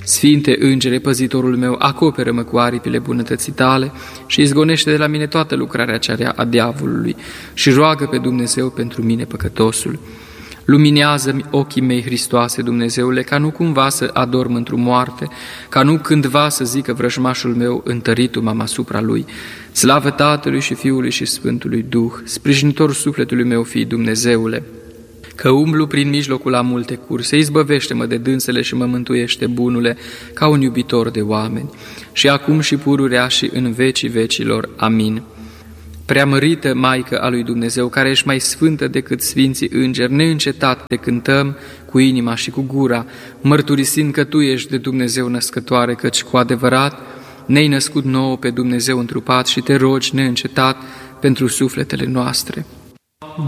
Sfinte Îngere, păzitorul meu, acoperă-mă cu aripile bunătății tale și izgonește de la mine toată lucrarea cea rea a diavolului și roagă pe Dumnezeu pentru mine păcătosul. Luminează-mi ochii mei, Hristoase, Dumnezeule, ca nu cumva să adorm într-o moarte, ca nu cândva să zică vrăjmașul meu, întăritu m-am asupra lui. Slavă Tatălui și Fiului și Sfântului Duh, sprijinitorul sufletului meu, fii Dumnezeule. Că umblu prin mijlocul la multe curse, izbăvește-mă de dânsele și mă mântuiește, bunule, ca un iubitor de oameni, și acum și pururea și în vecii vecilor. Amin. Preamărită Maică a lui Dumnezeu, care ești mai sfântă decât sfinții îngeri, neîncetat te cântăm cu inima și cu gura, mărturisind că Tu ești de Dumnezeu născătoare, căci cu adevărat ne-ai născut nouă pe Dumnezeu întrupat și te rogi neîncetat pentru sufletele noastre.